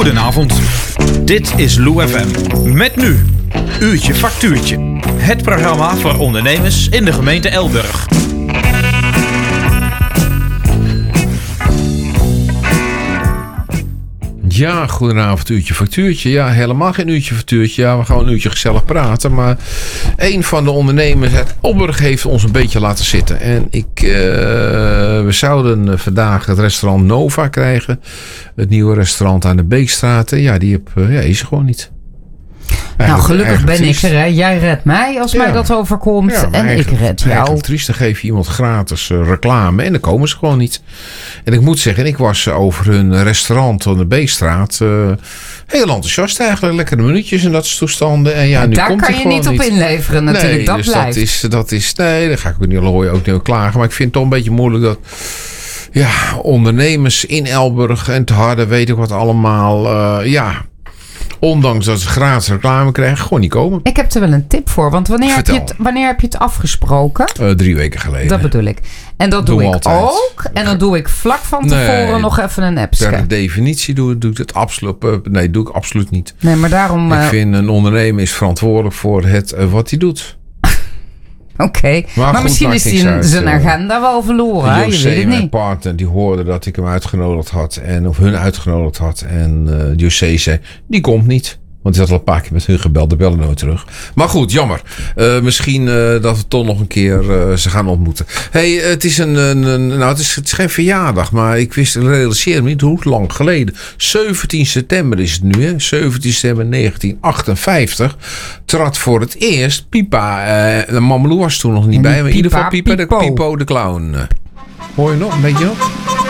Goedenavond. Dit is Lou FM. Met nu Uurtje Factuurtje. Het programma voor ondernemers in de gemeente Elburg. Ja, goedenavond, Uurtje Factuurtje. Ja, helemaal geen Uurtje Factuurtje. Ja, we gaan een uurtje gezellig praten. Maar een van de ondernemers uit Elburg heeft ons een beetje laten zitten. En we zouden vandaag het restaurant Nova krijgen. Het nieuwe restaurant aan de Beekstraat. Ja, die is er gewoon niet. Nou, gelukkig ben ik er. Hè. Jij redt mij als mij dat overkomt. Ja, en ik red jou. Eigenlijk triest, dan geef je iemand gratis reclame. En dan komen ze gewoon niet. En ik moet zeggen, ik was over hun restaurant aan de Beekstraat heel enthousiast eigenlijk. Lekkere minuutjes en dat soort toestanden. En ja, nu daar komt kan je niet op inleveren natuurlijk. Nee, dat dus blijft. Nee, daar ga ik ook niet klagen. Maar ik vind het toch een beetje moeilijk dat... Ja, ondernemers in Elburg en te Harde, weet ik wat allemaal. Ondanks dat ze gratis reclame krijgen, gewoon niet komen. Ik heb er wel een tip voor. Want wanneer heb je het afgesproken? 3 weken geleden. Dat bedoel ik. En dat doe ik altijd. Ook. En dan doe ik vlak van tevoren nog even een appje. Per definitie doe ik het absoluut. Nee, doe ik absoluut niet. Nee, maar daarom... Ik vind een ondernemer is verantwoordelijk voor wat hij doet. Oké, maar misschien is hij zijn agenda wel verloren. Je weet het niet. Mijn partner, die hoorde dat ik hem uitgenodigd had. Of hun uitgenodigd had. En José zei, die komt niet. Want hij had al een paar keer met hun gebeld. De bellen nooit terug. Maar goed, jammer. Misschien dat we toch nog een keer ze gaan ontmoeten. Hey, het is het is geen verjaardag. Maar ik realiseer me niet hoe lang geleden. 17 september is het nu. Hè? 17 september 1958. Trad voor het eerst Pipa. Mamelou was toen nog niet bij. Maar in ieder geval Pipo de Clown. Hoor je nog een beetje op?